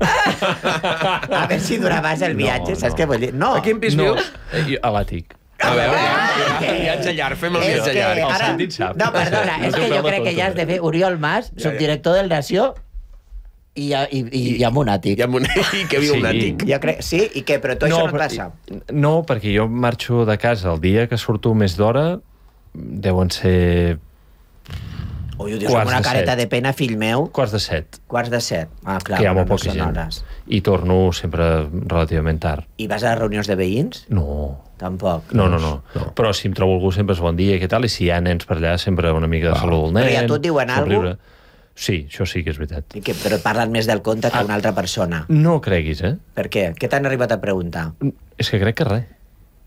A veure si dura més el viatge, No, saps no. què vull dir? No. A quin pis No, vius? eh, jo- a l'àtic. A veure, Ah, ja, que- viatge llarg, fem el És viatge que llarg. El ara- sentit sap. No, perdona, No és té que un jo pèl de crec que ja has tonto, de fer Oriol Mas, subdirector del Nació i, i, i, i amb un àtic. I, amb un, i que viu Sí. un àtic. Jo crec, sí? I què? Però tu això no et per- passa? No, perquè jo marxo de casa el dia que surto més d'hora, deuen ser Ui, ho dius amb quarts una de careta set. de pena, fill meu. quarts de set, Quarts de set. Ah, clar, que hi ha bueno, molt no poca són gent. hores. I torno sempre relativament tard. I vas a les reunions de veïns? No, Tampoc. no, no, no. no. Però si em trobo algú sempre és bon dia i què tal, i si hi ha nens per allà, sempre una mica de Ah. salut del nen. Però ja tu et diuen somriure. alguna Sí, això sí que és veritat. I que, però parlen més del compte que Ah. una altra persona. No creguis, eh? Per què? Què t'han arribat a preguntar? És que crec que res.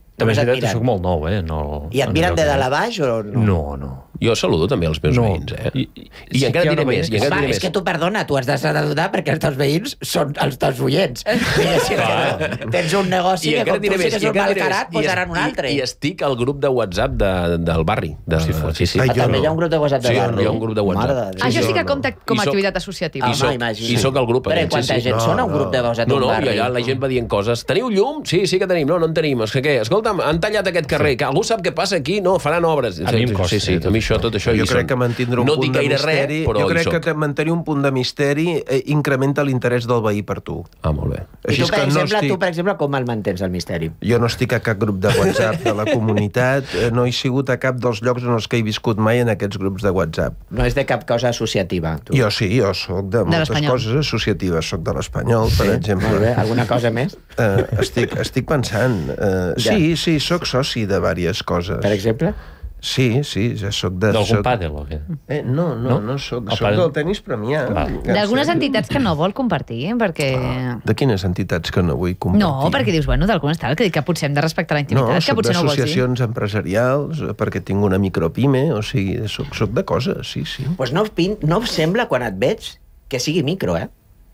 També és et veritat que miren. soc molt nou, eh? No, I et miren de dalt a baix o no? No, no. Jo saludo també els meus no. veïns, eh? I, i, i Sí, encara jo diré no més. I encara Va, diré és més. que tu, perdona, tu has de donar perquè els teus veïns són els teus oients. Si no, tens un negoci que com tu sí que és un malcarat, posaran un altre. I, I estic al grup de WhatsApp de, del barri. De, sí, sí, sí. Ah, també hi ha un grup de WhatsApp de sí, barri. hi ha un grup de WhatsApp. Això sí que compta com a activitat associativa. I soc, i soc al grup. Però aquest, quanta sí, sí. gent són a un grup de WhatsApp No, d'un no, barri? i allà la gent va dient coses. Teniu llum? Sí, sí que tenim. No, no en tenim. És que què? Escolta'm, han tallat aquest carrer. Que algú sap què passa aquí? No, faran obres. A mi em costa, Sí, sí, a mi això, tot això... Jo hi crec són. que mantindre un no punt dic de gaire misteri... res, però jo crec hi soc. que mantenir un punt de misteri eh, incrementa l'interès del veí per tu. Ah, molt bé. I Així tu, és per que no exemple, estic... tu, per exemple, com el mantens, el misteri? Jo no estic a cap grup de WhatsApp de la comunitat, eh, no he sigut a cap dels llocs en els que he viscut mai en aquests grups de WhatsApp. No és de cap cosa associativa, tu? Jo sí, jo sóc de moltes l'Espanyol. coses associatives. Soc de l'Espanyol, per Sí? exemple. Molt bé. Alguna cosa més? Eh, estic, estic pensant. Eh, Ja. Sí, sí, sóc soci de diverses coses. Per exemple? Sí, sí, ja soc de... D'algun soc... pàdel o què? Eh, no, no, no, no soc, El soc pàdel? del tenis premià. D'algunes entitats que no vol compartir, perquè... De quines entitats que no vull compartir? No, perquè dius, bueno, d'algunes tal, que, que potser hem de respectar la No, intimitat, que soc potser no ho vols dir. d'associacions empresarials, eh, perquè tinc una micropime, o sigui, soc, soc de coses, sí, sí. Pues no, pin- no em sembla, quan et veig, que sigui micro, eh?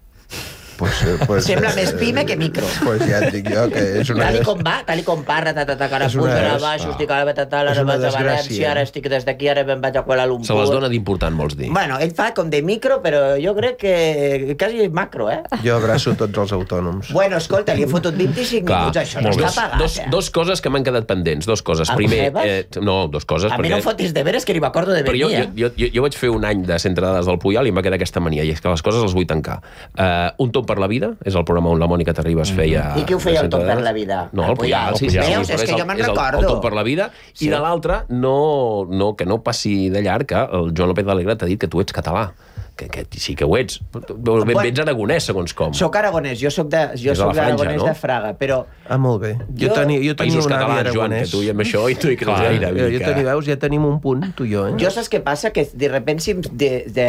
Pues, eh, pues, Sembla eh, més pime que micro. Pues ja et dic jo que és una... Tal i com va, tal i com parla, ta, ta, ta, que ara És una pujo, ara des- baixo, ah. estic ara, ta, ta, És ara una vaig a desgràcia. València, ara estic des d'aquí, ara me'n vaig a Kuala Lumpur. Se les dona d'important, vols dir? Bueno, ell fa com de micro, però jo crec que quasi és macro, eh? Jo abraço tots els autònoms. Bueno, escolta, li he fotut vint-i-cinc Clar, minuts, això no molt bé. està pagat, dos, eh? dos coses que m'han quedat pendents, dos coses. Ah, Primer, meves? eh, no, dos coses. A mi perquè... no em fotis deberes, que ni m'acordo de Però jo, venir, jo, eh? jo, jo, jo vaig fer un any de centre de dades del Puyol i em va quedar aquesta mania, i és que les coses les vull tancar. Uh, un tom per la vida, és el programa on la Mònica Terribas feia... I qui ho feia, el Centre Tom de per Dades. la vida? No, El el Puyol, Puyol. sí, sí. Veus? sí, És però que el- jo me'n és el- recordo. El tom per la vida. Sí. I de l'altra, no, no, que no passi de llarg que el Joan López de l'Alegre t'ha dit que tu ets català. Que, que sí que ho ets. Ben, ben, ets aragonès, segons com. Soc aragonès, jo soc de, jo És de la soc Franja, d'aragonès no? de Fraga, però... Ah, molt bé. Jo, Jo- tenia, jo tenia Països un avi catalans, Joan, aragonès. que tu i amb això i tu hi creus gaire. Jo, vull dir jo que- tenia, veus, ja tenim un punt, tu i jo, eh? Jo saps què passa? Que de repente si de, de,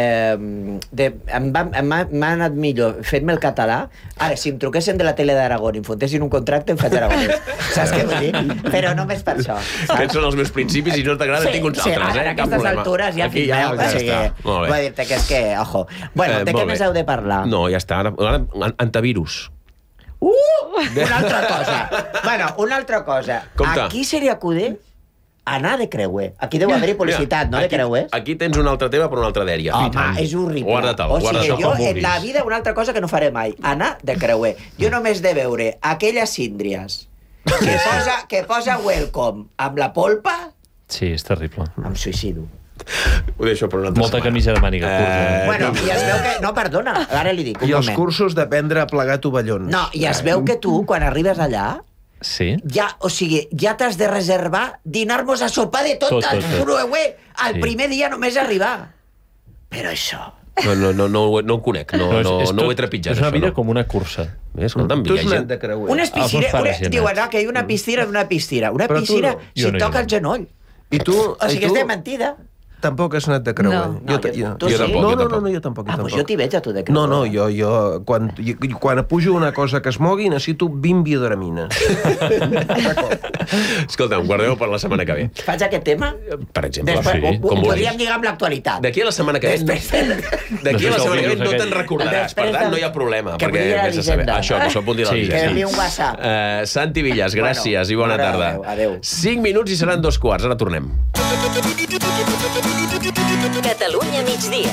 de, em va- em m'ha m'ha anat millor fent-me el català. Ara, si em truquessin de la tele d'Aragó i em fontessin un contracte, em faig aragonès. Saps què vull dir? Però només per això. Aquests són els meus principis i si no t'agrada Sí, tinc uns sí, altres, ara, eh? a Cap aquestes problema. altures ja, Aquí fill meu, ja o sigui, està. Molt bé. vull dir-te que és que, ojo. Bueno, Eh, de molt què bé. més heu de parlar? No, ja està. Ara, ara antivirus. Uh! Una altra cosa. Bueno, una altra cosa. Compte. Aquí seria acudir anar de creuer. Aquí deu haver publicitat, no, de aquí, creuers? Aquí tens un altre tema per una altra dèria. Home, és horrible. Guarda-te'l, o sigui, guarda-te'l jo com en vulguis. la vida una altra cosa que no faré mai, anar de creuer. Jo només de veure aquelles síndries que posa, que posa welcome amb la polpa, Sí, és terrible. em suïcido. Ho deixo per una altra Molta setmana. camisa de màniga curta. Eh, Bueno, i es veu que... No, perdona, ara li dic, un I els moment. cursos d'aprendre a plegar tovallons. No, i es veu que tu, quan arribes allà, Sí? ja, o sigui, ja t'has de reservar dinar-nos a sopar de tot, Tot, tot, tot, tot. creuer, el Sí. primer dia només arribar. Però això... No, no, no, no, ho- no ho conec, no, no, és- és no ho he tot- trepitjat, És una això, vida no. com una cursa. Eh, Escolta'm, Tu hi has ha anat gent... de creuer. Unes piscines... Els meus Una, pares hi han diuen, anat. no, que hi ha una piscina d'una piscina. Una Però tu piscina, no. si Jo et no hi he toca el anat. genoll. I tu... O sigui, i és tu de mentida. Tampoc has anat de creuer. No, no, ta- jo- tu Jo sí? tampoc, no, jo no, tampoc. no, no, jo tampoc. Jo Ah, tampoc. doncs jo t'hi veig a tu de creuer. No, no, jo, jo quan, jo, quan pujo una cosa que es mogui necessito vint biodramines. Escolta'm, guardeu per la setmana que ve. Faig aquest tema? Per exemple, Després, sí, ho, ho com vulguis. podríem lligar amb l'actualitat. D'aquí a la setmana que ve... Després, D'aquí a la Després del setmana que ve virus no aquest. te'n recordaràs. Per Després tant, del- no hi ha problema. que Perquè apunti a vés a saber. l'agenda. Això, que s'ho apunti a Sí, Que l'agenda. enviï un WhatsApp. Uh, Santi Villas, gràcies i bona Bueno, tarda. adéu, adéu. Cinc minuts i seran dos quarts. Ara tornem. Catalunya migdia.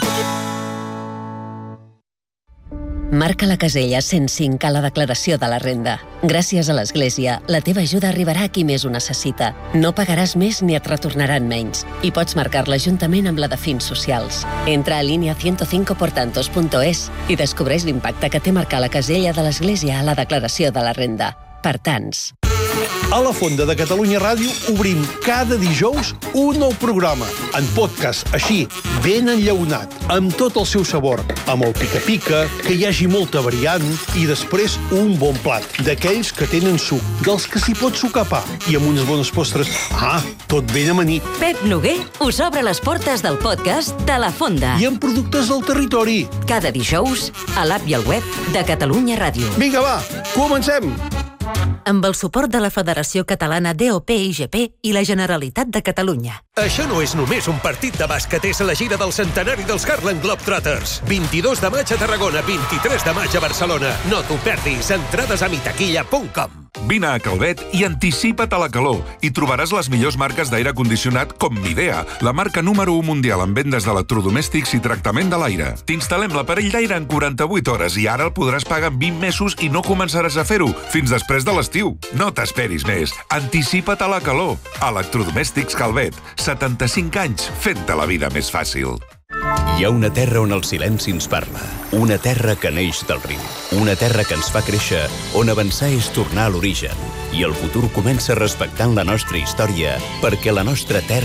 Marca la casella cent cinc a la declaració de la renda. Gràcies a l'Església, la teva ajuda arribarà a qui més ho necessita. No pagaràs més ni et retornaran menys. I pots marcar-la juntament amb la de fins socials. Entra a línia ciento cinco por tantos punto es i descobreix l'impacte que té marcar la casella de l'Església a la declaració de la renda. Per tants. A la Fonda de Catalunya Ràdio obrim cada dijous un nou programa, en podcast, així, ben enllaunat, amb tot el seu sabor, amb el pica-pica, que hi hagi molta variant i després un bon plat, d'aquells que tenen suc, dels que s'hi pot sucar pa i amb unes bones postres. Ah, tot ben amanit. Pep Noguer us obre les portes del podcast de La Fonda. I amb productes del territori. Cada dijous a l'app i al web de Catalunya Ràdio. Vinga, va, comencem! Amb el suport de la Federació Catalana D O P I G P i la Generalitat de Catalunya. Això no és només un partit de bàsquet, és la gira del centenari dels Harlem Globetrotters. vint-i-dos de maig a Tarragona, vint-i-tres de maig a Barcelona. No t'ho perdis, entrades a mitaquilla punt com. Vine a Calvet i anticipa't a la calor. Hi trobaràs les millors marques d'aire condicionat com Midea, la marca número u mundial en vendes d'electrodomèstics i tractament de l'aire. T'instal·lem l'aparell d'aire en quaranta-vuit hores i ara el podràs pagar en vint mesos i no començaràs a fer-ho fins després de l'estiu. No t'esperis més. Anticipa't a la calor. Electrodomèstics Calvet. setanta-cinc anys fent-te la vida més fàcil. Hi ha una terra on el silenci ens parla. Una terra que neix del riu. Una terra que ens fa créixer, on avançar és tornar a l'origen. I el futur comença respectant la nostra història, perquè la nostra terra